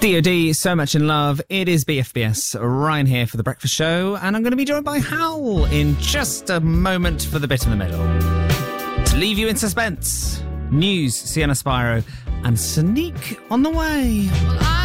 DOD, So Much in Love. It is BFBS. Ryan here for The Breakfast Show, and I'm going to be joined by Hal in just a moment for the bit in the middle. To leave you in suspense, news, Sienna Spyro, and Sneak on the way.